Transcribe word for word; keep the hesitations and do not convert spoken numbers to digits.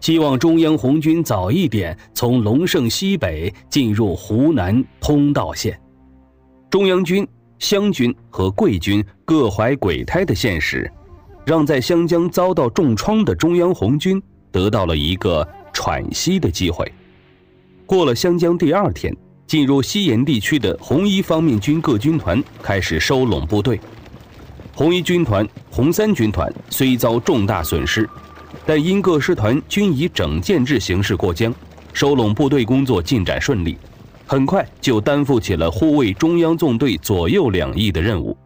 希望中央红军早一点从隆盛西北进入湖南通道县。中央军、湘军和桂军各怀鬼胎的现实，让在湘江遭到重创的中央红军得到了一个喘息的机会。过了湘江第二天，进入西延地区的红一方面军各军团开始收拢部队。红一军团、红三军团虽遭重大损失，但因各师团均以整建制形式过江，收拢部队工作进展顺利，很快就担负起了护卫中央纵队左右两翼的任务。